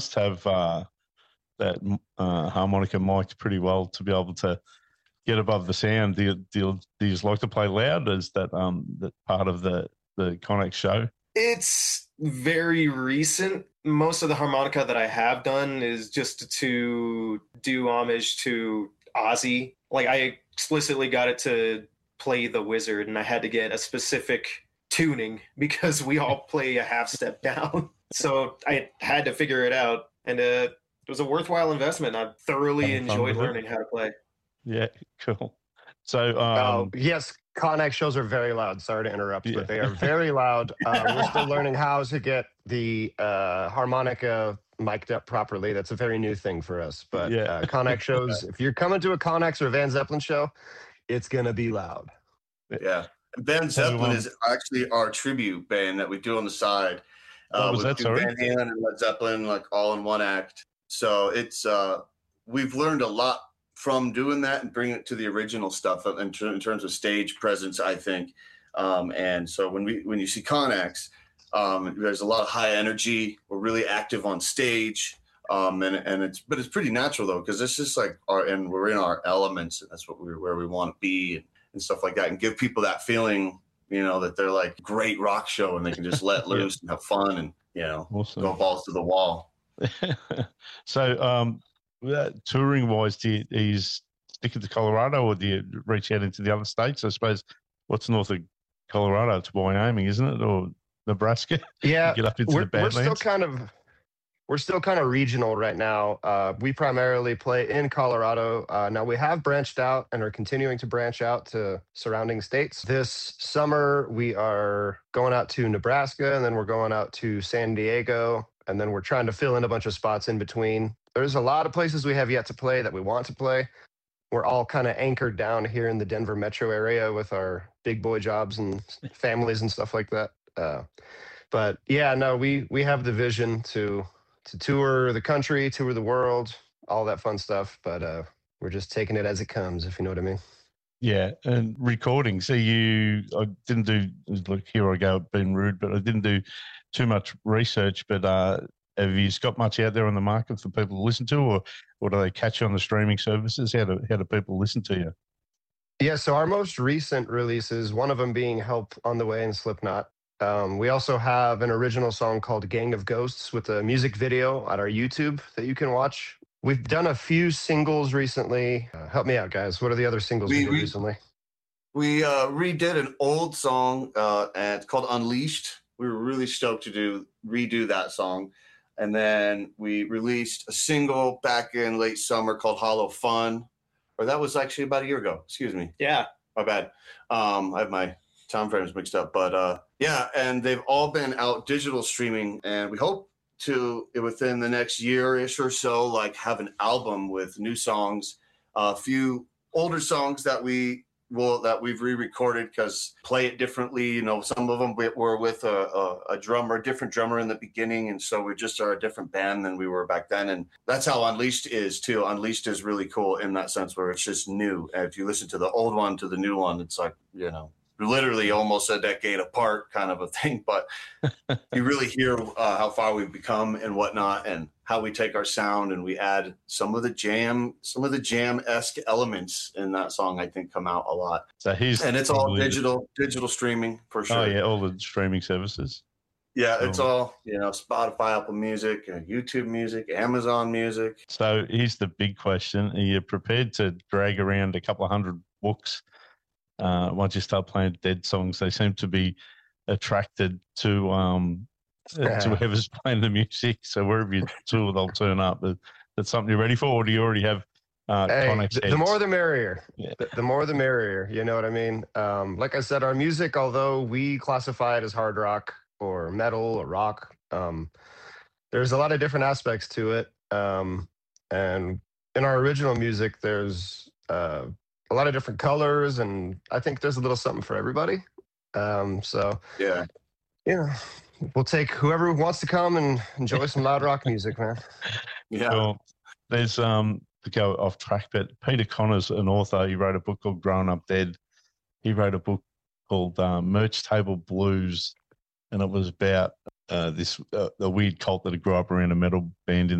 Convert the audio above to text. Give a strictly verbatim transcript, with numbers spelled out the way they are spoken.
must have uh, that uh, harmonica mic'd pretty well to be able to get above the sound. Do you, do you, do you just like to play loud? Is that um that part of the the Connex show? It's very recent. Most of the harmonica that I have done is just to do homage to Ozzy. Like, I explicitly got it to play the Wizard, and I had to get a specific tuning because we all play a half step down. So I had to figure it out, and uh, it was a worthwhile investment. I thoroughly enjoyed learning how to play. Yeah, cool. So, um, um, yes, Connex shows are very loud. Sorry to interrupt, Yeah. but they are very loud. Uh, we're still learning how to get the uh, harmonica mic'd up properly. That's a very new thing for us. But Yeah. uh, Connex shows, if you're coming to a Connex or a Van Zeppelin show, it's going to be loud. Yeah. Van Zeppelin um, is actually our tribute band that we do on the side. What Uh, was we that, do sorry? Van Halen and Led Zeppelin, like all in one act. So it's uh, we've learned a lot from doing that and bringing it to the original stuff in, ter- in terms of stage presence, I think. Um, and so when we when you see Connex, um, there's a lot of high energy. We're really active on stage, um, and and it's but it's pretty natural though, because it's just like our and we're in our elements, and that's what we're where we want to be and, and stuff like that, and give people that feeling, you know, that they're like great rock show and they can just let loose and have fun and, you know, Awesome. go balls to the wall. So, um, touring wise, do you, are you sticking to Colorado, or do you reach out into the other states? I suppose what's north of Colorado? It's Wyoming, isn't it, or Nebraska? Yeah, Get up into we're, the we're still Badlands. kind of we're still kind of regional right now. Uh, we primarily play in Colorado. Uh, now we have branched out and are continuing to branch out to surrounding states. This summer we are going out to Nebraska, and then we're going out to San Diego, and then we're trying to fill in a bunch of spots in between. There's a lot of places we have yet to play that we want to play. We're all kind of anchored down here in the Denver metro area with our big boy jobs and families and stuff like that. Uh, but yeah, no, we we have the vision to to tour the country, tour the world, all that fun stuff. But uh, we're just taking it as it comes, if you know what I mean. Yeah, and recording. So you, I didn't do, look, here I go, being rude, but I didn't do too much research. But uh, have you got much out there on the market for people to listen to, or, or do they catch you on the streaming services? How do, how do people listen to you? Yeah, so our most recent releases, one of them being Help on the Way and Slipknot. Um, we also have an original song called Gang of Ghosts with a music video on our YouTube that you can watch. We've done a few singles recently. Uh, help me out, guys. What are the other singles we, we did we, recently? We uh, redid an old song, uh, and it's called Unleashed. We were really stoked to do redo that song. And then we released a single back in late summer called Hollow Fun. Or that was actually about a year ago. Excuse me. Yeah. My bad. Um, I have my time frames mixed up. But uh, yeah, and they've all been out digital streaming. And we hope to, within the next year-ish or so, like have an album with new songs, a few older songs that we will that we've re-recorded because play it differently. You know, some of them were with a, a, a drummer, a different drummer in the beginning, and so we just are a different band than we were back then. And that's how Unleashed is too. Unleashed is really cool in that sense where it's just new. And if you listen to the old one to the new one, it's like, you know, literally almost a decade apart kind of a thing, but you really hear uh, how far we've become and whatnot, and how we take our sound and we add some of the jam, some of the jam-esque elements in that song, I think come out a lot. So he's and it's all digital, digital streaming for sure. Oh yeah, all the streaming services. Yeah, it's oh. all, you know, Spotify, Apple Music, YouTube Music, Amazon Music. So here's the big question. Are you prepared to drag around a couple of hundred books Uh, once you start playing Dead songs? They seem to be attracted to um, Yeah. to whoever's playing the music. So wherever you tour, they'll turn up. But that's something you're ready for, or do you already have uh, Hey, Connex the, the heads? more the merrier. Yeah. The, the more the merrier. You know what I mean? Um, like I said, our music, although we classify it as hard rock or metal or rock, um, there's a lot of different aspects to it. Um, and in our original music, there's uh, a lot of different colors, and I think there's a little something for everybody. Um, so, Yeah. you know, we'll take whoever wants to come and enjoy some loud rock music, man. Yeah. Well, there's um to go off track, but Peter Connor's an author. He wrote a book called Growing Up Dead. He wrote a book called um, Merch Table Blues, and it was about uh, this uh, a weird cult that grew up around a metal band in